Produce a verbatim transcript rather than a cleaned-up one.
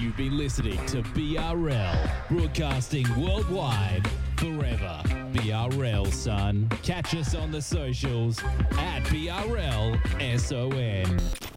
You've been listening to B R L, broadcasting worldwide forever. B R L, son. Catch us on the socials at B R L S O N.